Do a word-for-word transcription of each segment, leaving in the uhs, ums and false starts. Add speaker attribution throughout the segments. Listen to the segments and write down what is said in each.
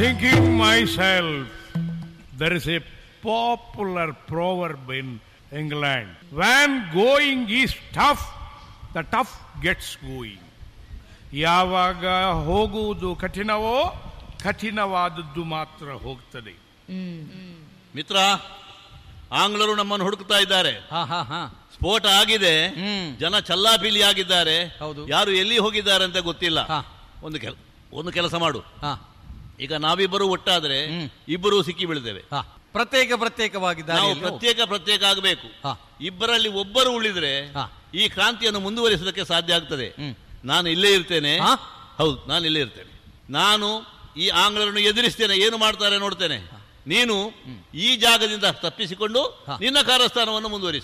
Speaker 1: Thinking myself, there is a popular proverb in England. When going is tough, the tough gets going. ಯಾವಾಗ ಹೋಗುವುದು ಕಠಿಣವೋ ಕಠಿಣವಾದದ್ದು ಮಾತ್ರ ಹೋಗ್ತದೆ.
Speaker 2: ಮಿತ್ರ, ಆಂಗ್ಲರು ನಮ್ಮನ್ನು ಹುಡುಕ್ತಾ ಇದ್ದಾರೆ. ಸ್ಫೋಟ ಆಗಿದೆ, ಜನ ಚಲ್ಲಾಪಿಲಿ ಆಗಿದ್ದಾರೆ. ಯಾರು ಎಲ್ಲಿ ಹೋಗಿದ್ದಾರೆ ಅಂತ ಗೊತ್ತಿಲ್ಲ. ಒಂದು ಕೆಲ ಒಂದು ಕೆಲಸ ಮಾಡು, ಈಗ ನಾವಿಬ್ಬರು ಒಟ್ಟಾದ್ರೆ ಇಬ್ಬರು ಸಿಕ್ಕಿ ಬೀಳ್ತೇವೆ.
Speaker 3: ಪ್ರತ್ಯೇಕ ಪ್ರತ್ಯೇಕವಾಗಿದ್ದಾರೆ,
Speaker 2: ನಾವು ಪ್ರತ್ಯೇಕ ಪ್ರತ್ಯೇಕ ಆಗಬೇಕು. ಇಬ್ಬರಲ್ಲಿ ಒಬ್ಬರು ಉಳಿದ್ರೆ ಈ ಕ್ರಾಂತಿಯನ್ನು ಮುಂದುವರಿಸೋದಕ್ಕೆ ಸಾಧ್ಯ ಆಗ್ತದೆ. ನಾನು ಇಲ್ಲೇ ಇರ್ತೇನೆ. ಹೌದು, ನಾನು ಇಲ್ಲೇ ಇರ್ತೇನೆ. ನಾನು ಈ ಆಂಗ್ಲರನ್ನು ಎದುರಿಸ್ತೇನೆ, ಏನು ಮಾಡ್ತಾರೆ ನೋಡ್ತೇನೆ. ನೀನು ಈ ಜಾಗದಿಂದ ತಪ್ಪಿಸಿಕೊಂಡು ನಿನ್ನ ಕಾರ್ಯಸ್ಥಾನವನ್ನು ಮುಂದುವರಿಸಿ.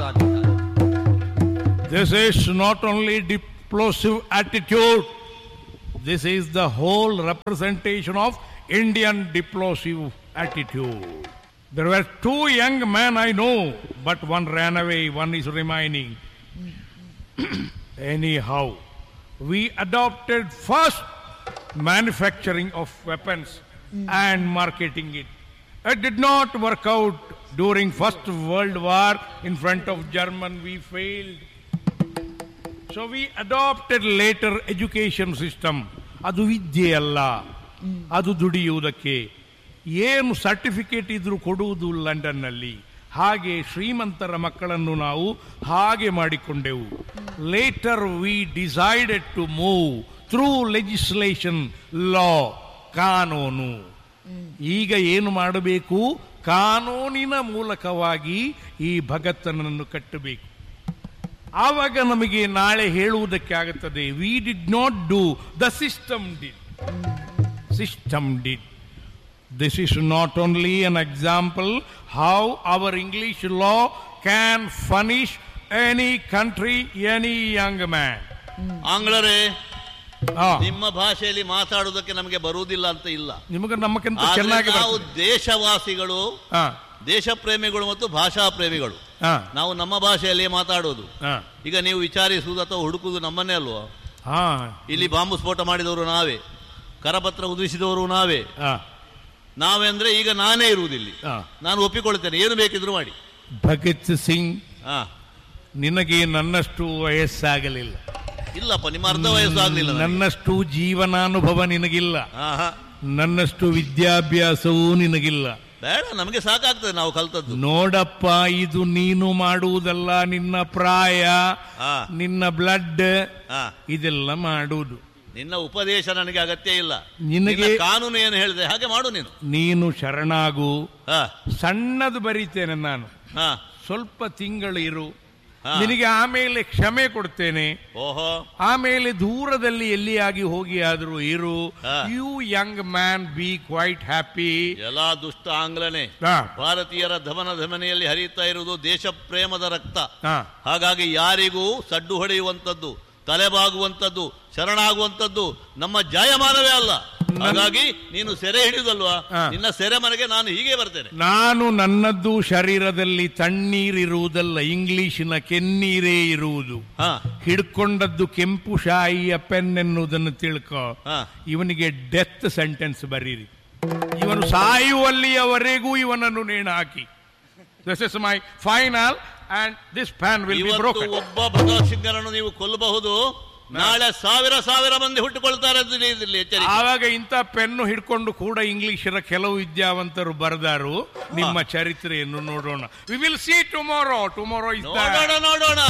Speaker 1: This is not only diplosive attitude, this is the whole representation of Indian diplosive attitude. There were two young men I know, but one ran away, one is remaining. Anyhow, we adopted first manufacturing of weapons mm. and marketing it. It did not work out. During First World War, in front of German, we failed. So we adopted later education system. ಅದು ವಿದ್ಯೆ ಅಲ್ಲ, ಅದು ದುಡಿಯುವುದಕ್ಕೆ. ಏನು certificate ಇದ್ರೂ ಕೊಡುವುದು ಲಂಡನ್ನಲ್ಲಿ. ಹಾಗೆ ಶ್ರೀಮಂತರ ಮಕ್ಕಳನ್ನು ನಾವು ಹಾಗೆ ಮಾಡಿಕೊಂಡೆವು. Litre we decided to move through legislation, ಲಾ, ಕಾನೂನು. ಈಗ ಏನು ಮಾಡಬೇಕು? ಕಾನೂನಿನ ಮೂಲಕವಾಗಿ ಈ ಭಗತ್ತನನ್ನು ಕಟ್ಟಬೇಕು. ಆವಾಗ ನಮಗೆ ನಾಳೆ ಹೇಳುವುದಕ್ಕೆ ಆಗುತ್ತದೆ, we did not do, the system did. System did. This is not only an example how our English law can punish any country, any young man.
Speaker 2: ಆಂಗ್ಲರೇ, ನಿಮ್ಮ ಭಾಷೆಯಲ್ಲಿ ಮಾತಾಡುವುದಕ್ಕೆ ನಮಗೆ ಬರುವುದಿಲ್ಲ ಅಂತ ಇಲ್ಲ. ನಿಮಗೆ ನಮ್ಮಕ್ಕಿಂತ ಚೆನ್ನಾಗಿ ನಾವು ದೇಶವಾಸಿಗಳು, ದೇಶ ಪ್ರೇಮಿಗಳು ಮತ್ತು ಭಾಷಾ ಪ್ರೇಮಿಗಳು. ನಾವು ನಮ್ಮ ಭಾಷೆಯಲ್ಲಿ ಮಾತಾಡೋದು. ಈಗ ನೀವು ವಿಚಾರಿಸುವುದು ಅಥವಾ ಹುಡುಕುವುದು ನಮ್ಮನ್ನೇ ಅಲ್ವಾ? ಇಲ್ಲಿ ಬಾಂಬು ಸ್ಫೋಟ ಮಾಡಿದವರು ನಾವೇ, ಕರಪತ್ರ ಉದಿಸಿದವರು ನಾವೇ. ನಾವೆಂದ್ರೆ ಈಗ ನಾನೇ ಇರುವುದಿಲ್ಲ. ನಾನು ಒಪ್ಪಿಕೊಳ್ತೇನೆ, ಏನು ಬೇಕಿದ್ರು ಮಾಡಿ.
Speaker 1: ಭಗತ್ ಸಿಂಗ್, ನಿನಗೆ ನನ್ನಷ್ಟು ವಯಸ್ಸಾಗಲಿಲ್ಲ.
Speaker 2: ಇಲ್ಲಪ್ಪ, ನಿಮ್ಮ ಅರ್ಧ ವಯಸ್ಸು ಆಗಲಿಲ್ಲ.
Speaker 1: ನನ್ನಷ್ಟು ಜೀವನಾನುಭವ ನಿನಗಿಲ್ಲ, ನನ್ನಷ್ಟು ವಿದ್ಯಾಭ್ಯಾಸವೂ ನಿನಗಿಲ್ಲ.
Speaker 2: ಬೇಡ, ನಮಗೆ ಸಾಕಾಗ್ತದೆ ನಾವು ಕಲ್ತದ್ದು.
Speaker 1: ನೋಡಪ್ಪ, ಇದು ನೀನು ಮಾಡುವುದಲ್ಲ, ನಿನ್ನ ಪ್ರಾಯ, ನಿನ್ನ ಬ್ಲಡ್, ಇದೆಲ್ಲ ಮಾಡುವುದು.
Speaker 2: ನಿನ್ನ ಉಪದೇಶ ನನಗೆ ಅಗತ್ಯ ಇಲ್ಲ.
Speaker 1: ನಿನಗೆ
Speaker 2: ಕಾನೂನು ಏನು ಹೇಳಿದೆ ಹಾಗೆ ಮಾಡು. ನೀನು
Speaker 1: ನೀನು ಶರಣಾಗು. ಸಣ್ಣದು ಬರೀತೇನೆ ನಾನು, ಸ್ವಲ್ಪ ತಿಂಗಳು ಇರು, ನಿನಗೆ ಆಮೇಲೆ ಕ್ಷಮೆ ಕೊಡ್ತೇನೆ.
Speaker 2: ಓಹೋ,
Speaker 1: ಆಮೇಲೆ ದೂರದಲ್ಲಿ ಎಲ್ಲಿಯಾಗಿ ಹೋಗಿ ಆದ್ರೂ ಇರು. You Young man, B quite happy.
Speaker 2: ಎಲ್ಲ ದುಷ್ಟ ಆಂಗ್ಲನೇ. ಭಾರತೀಯರ ಧಮನ ಧಮನಿಯಲ್ಲಿ ಹರಿಯುತ್ತಾ ಇರುವುದು ದೇಶ ಪ್ರೇಮದ ರಕ್ತ. ಹಾಗಾಗಿ ಯಾರಿಗೂ ಸಡ್ಡು ಹೊಡೆಯುವಂಥದ್ದು, ತಲೆಬಾಗುವಂಥದ್ದು, ಶರಣಾಗುವಂಥದ್ದು ನಮ್ಮ ಜಾಯಮಾನವೇ ಅಲ್ಲ. ಹಾಗಾಗಿ ನೀನು ಸೆರೆ ಹಿಡಿದಲ್ವಾ, ನಿನ್ನ ಸೆರೆ ಮನೆಗೆ ನಾನು ಹೀಗೆ ಬರ್ತೇನೆ.
Speaker 1: ನಾನು ನನ್ನದ್ದು ಶರೀರದಲ್ಲಿ ತಣ್ಣೀರಿರುವುದಲ್ಲ, ಇಂಗ್ಲಿಶಿನ ಕೆನ್ನೀರೇ ಇರುವುದು. ಹಿಡ್ಕೊಂಡದ್ದು ಕೆಂಪು ಶಾಯಿಯ ಪೆನ್ ಎನ್ನುವುದನ್ನು ತಿಳ್ಕೊ. ಇವನಿಗೆ ಡೆತ್ ಸೆಂಟೆನ್ಸ್ ಬರೀರಿ. ಇವನು ಸಾಯುವಲ್ಲಿಯವರೆಗೂ ಇವನನ್ನು ನೇಣು ಹಾಕಿ. This is my final and this pen will be broken.
Speaker 2: ಒಬ್ಬ ಭಗತ್ ಸಿಂಗರನ್ನು ನೀವು ಕೊಲ್ಲಬಹುದು, ನಾಳೆ ಸಾವಿರ ಸಾವಿರ ಮಂದಿ ಹುಟ್ಟುಕೊಳ್ತಾರೆ.
Speaker 1: ಆವಾಗ ಇಂಥ ಪೆನ್ನು ಹಿಡ್ಕೊಂಡು ಕೂಡ ಇಂಗ್ಲಿಷರ ಕೆಲವು ವಿದ್ಯಾವಂತರು ಬರೆದಾರು. ನಿಮ್ಮ ಚರಿತ್ರೆಯನ್ನು ನೋಡೋಣ. We will see tomorrow. Tomorrow is
Speaker 2: ನೋಡೋಣ ನೋಡೋಣ